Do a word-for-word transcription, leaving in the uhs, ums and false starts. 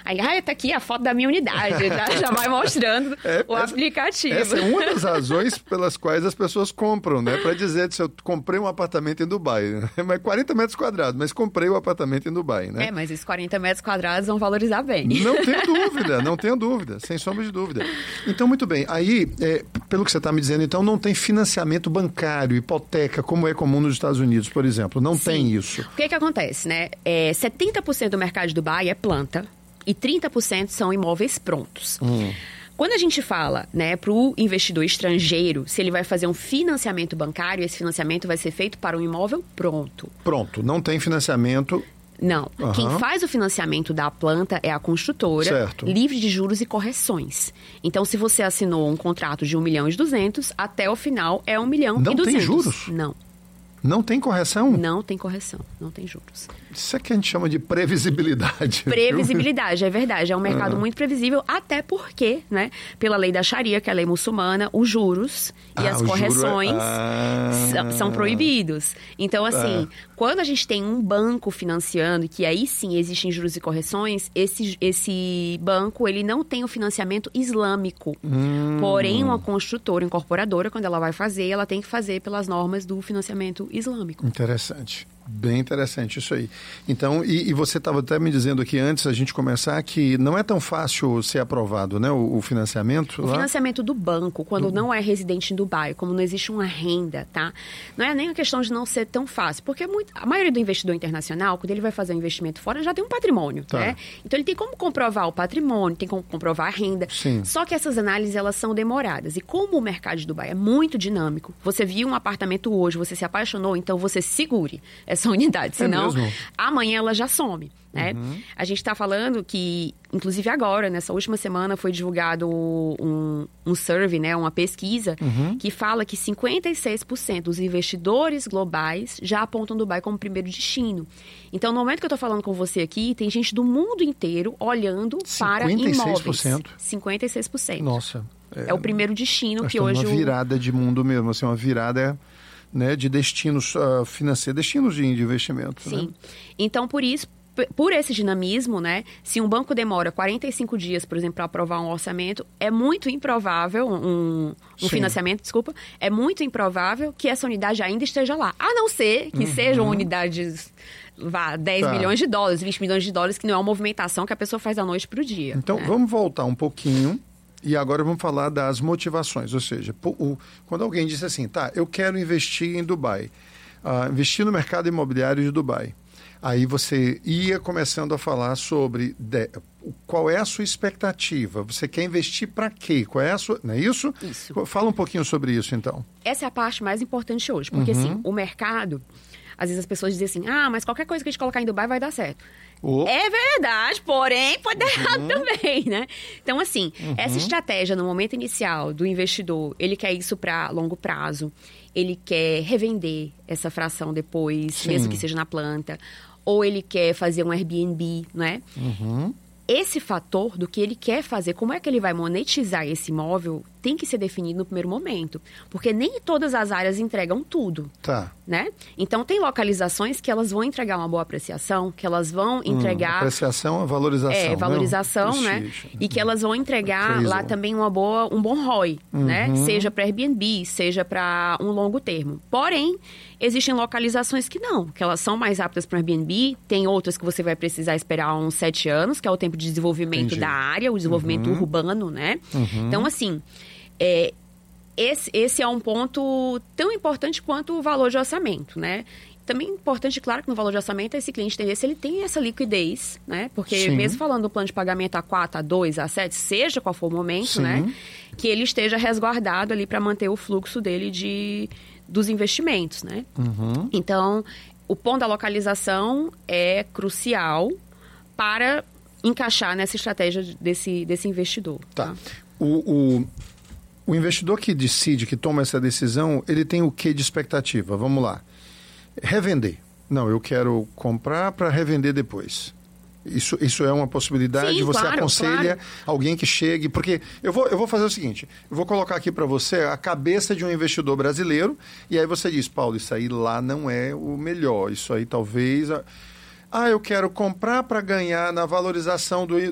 Aí, ah, tá aqui a foto da minha unidade, já, já vai mostrando é, o essa, aplicativo. Essa é uma das razões pelas quais as pessoas compram, né? Para dizer se eu comprei um apartamento em Dubai, né? Mas quarenta metros quadrados, mas comprei o um apartamento em Dubai, né? É, mas esses quarenta metros quadrados vão valorizar bem. Não tenho dúvida, não tenho dúvida, sem sombra de dúvida. Então, muito bem, aí, é, pelo que você está me dizendo, então não tem financiamento bancário, hipoteca, como é comum nos Estados Unidos, por exemplo, não Sim. tem isso. O que que acontece, né? É, setenta por cento do mercado de Dubai é planta e trinta por cento são imóveis prontos. Hum. Quando a gente fala, né, para o investidor estrangeiro, se ele vai fazer um financiamento bancário, esse financiamento vai ser feito para um imóvel pronto. Pronto, não tem financiamento... Não. Uhum. Quem faz o financiamento da planta é a construtora, certo. livre de juros e correções. Então, se você assinou um contrato de um milhão e duzentos, até o final é um milhão não e duzentos. Não tem juros? Não. Não tem correção? Não tem correção, não tem juros. Isso é que a gente chama de previsibilidade. Previsibilidade, é verdade. É um mercado ah. muito previsível, até porque, né, pela lei da Sharia, que é a lei muçulmana, os juros e ah, as correções juro... ah. são, são proibidos. Então, assim, ah. quando a gente tem um banco financiando, que aí sim existem juros e correções, esse, esse banco, ele não tem o financiamento islâmico. Hum. Porém, uma construtora, incorporadora, quando ela vai fazer, ela tem que fazer pelas normas do financiamento islâmico. Interessante. Bem interessante isso aí. Então, e, e você estava até me dizendo aqui antes, a gente começar, que não é tão fácil ser aprovado, né, o, o financiamento? O lá? financiamento do banco, quando do... não é residente em Dubai, como não existe uma renda, tá? Não é nem a questão de não ser tão fácil, porque muito, a maioria do investidor internacional, quando ele vai fazer um investimento fora, já tem um patrimônio, tá. né? Então, ele tem como comprovar o patrimônio, tem como comprovar a renda. Sim. Só que essas análises, elas são demoradas. E como o mercado de Dubai é muito dinâmico, você viu um apartamento hoje, você se apaixonou, então você segure essa unidade, senão é amanhã ela já some, né? Uhum. A gente está falando que, inclusive agora, nessa última semana, foi divulgado um, um survey, né, uma pesquisa, uhum. que fala que cinquenta e seis por cento dos investidores globais já apontam Dubai como primeiro destino. Então, no momento que eu estou falando com você aqui, tem gente do mundo inteiro olhando para imóveis. cinquenta e seis por cento? cinquenta e seis por cento. Nossa. É, é o primeiro destino que é hoje... uma virada o... de mundo mesmo, assim, uma virada... né, de destinos uh, financeiros, destinos de, de investimento. Sim. Né? Então, por isso, p- por esse dinamismo, né, se um banco demora quarenta e cinco dias, por exemplo, para aprovar um orçamento, é muito improvável, um, um financiamento, desculpa, é muito improvável que essa unidade ainda esteja lá. A não ser que uhum. sejam unidades... Vá, dez tá. milhões de dólares, vinte milhões de dólares, que não é uma movimentação que a pessoa faz da noite para o dia. Então, né? vamos voltar um pouquinho e agora vamos falar das motivações. Ou seja, o, quando alguém diz assim, tá, eu quero investir em Dubai, uh, investir no mercado imobiliário de Dubai. Aí você ia começando a falar sobre de, qual é a sua expectativa. Você quer investir para quê? Qual é a sua... Não é isso? Isso. Fala um pouquinho sobre isso, então. Essa é a parte mais importante hoje, porque uhum. assim, o mercado... Às vezes as pessoas dizem assim, ah, mas qualquer coisa que a gente colocar em Dubai vai dar certo. Oh. É verdade, porém pode dar uhum. errado também, né? Então, assim, uhum. essa estratégia no momento inicial do investidor, ele quer isso para longo prazo, ele quer revender essa fração depois, Sim. mesmo que seja na planta, ou ele quer fazer um Airbnb, né? Uhum. Esse fator do que ele quer fazer, como é que ele vai monetizar esse imóvel, tem que ser definido no primeiro momento. Porque nem todas as áreas entregam tudo. Tá. Né? Então, tem localizações que elas vão entregar uma boa apreciação, que elas vão entregar... Hum, apreciação é valorização. É, valorização, né? né? E que elas vão entregar Appraisal. lá também uma boa, um bom R O I, uhum. né? Seja para Airbnb, seja para um longo termo. Porém, existem localizações que não, que elas são mais aptas para Airbnb, tem outras que você vai precisar esperar uns sete anos, que é o tempo de desenvolvimento Entendi. da área, o desenvolvimento uhum. urbano, né? Uhum. Então, assim... É, esse, esse é um ponto tão importante quanto o valor de orçamento, né? Também é importante, claro, que no valor de orçamento esse cliente entender se ele tem essa liquidez, né? Porque Sim. mesmo falando do plano de pagamento a quatro, a dois, a sete, seja qual for o momento, Sim. né? Que ele esteja resguardado ali para manter o fluxo dele de, dos investimentos, né? Uhum. Então, o ponto da localização é crucial para encaixar nessa estratégia desse, desse investidor. Tá. tá? O... o... O investidor que decide, que toma essa decisão, ele tem o que de expectativa? Vamos lá. Revender. Não, eu quero comprar para revender depois. Isso, isso é uma possibilidade? Sim, você claro, aconselha claro. alguém que chegue... Porque eu vou, eu vou fazer o seguinte, eu vou colocar aqui para você a cabeça de um investidor brasileiro e aí você diz, Paulo, isso aí lá não é o melhor. Isso aí talvez... Ah, eu quero comprar para ganhar na valorização do,